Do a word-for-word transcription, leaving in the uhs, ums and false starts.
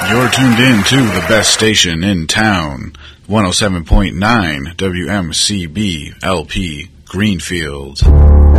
You're tuned in to the best station in town, one oh seven point nine W M C B L P Greenfield.